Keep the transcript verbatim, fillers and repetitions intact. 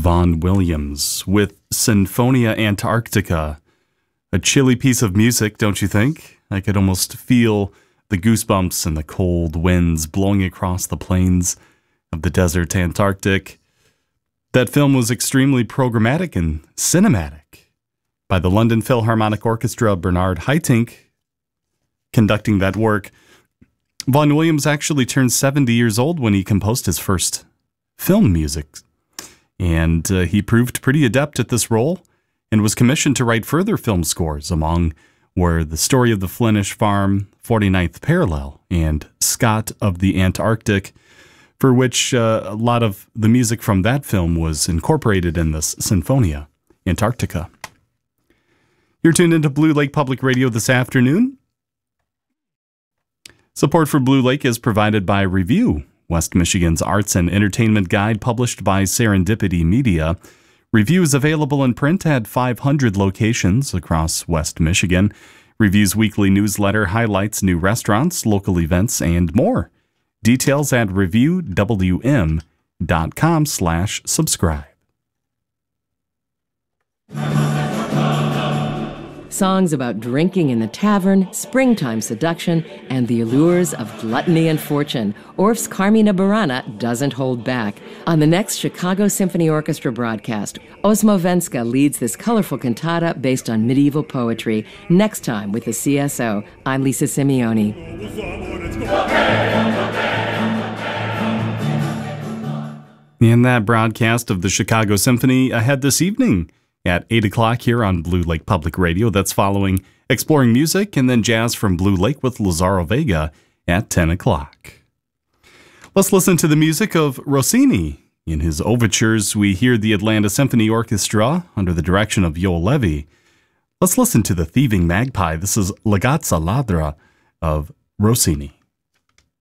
Vaughan Williams with Sinfonia Antarctica. A chilly piece of music, don't you think? I could almost feel the goosebumps and the cold winds blowing across the plains of the desert Antarctic. That film was extremely programmatic and cinematic. By the London Philharmonic Orchestra, Bernard Haitink conducting that work. Vaughan Williams actually turned seventy years old when he composed his first film music. And uh, he proved pretty adept at this role and was commissioned to write further film scores, among were The Story of the Flemish Farm, forty-ninth Parallel, and Scott of the Antarctic, for which uh, a lot of the music from that film was incorporated in this Sinfonia Antarctica. You're tuned into Blue Lake Public Radio this afternoon. Support for Blue Lake is provided by Review, West Michigan's arts and entertainment guide published by Serendipity Media. Review is available in print at five hundred locations across West Michigan. Review's weekly newsletter highlights new restaurants, local events, and more. Details at reviewwm dot com slash subscribe. Songs about drinking in the tavern, springtime seduction, and the allures of gluttony and fortune. Orff's Carmina Burana doesn't hold back. On the next Chicago Symphony Orchestra broadcast, Osmo Venska leads this colorful cantata based on medieval poetry. Next time with the C S O, I'm Lisa Simeoni. In that broadcast of the Chicago Symphony ahead this evening at eight o'clock here on Blue Lake Public Radio. That's following Exploring Music and then Jazz from Blue Lake with Lazaro Vega at ten o'clock. Let's listen to the music of Rossini. In his overtures, we hear the Atlanta Symphony Orchestra under the direction of Joel Levy. Let's listen to The Thieving Magpie. This is La Gazza Ladra of Rossini.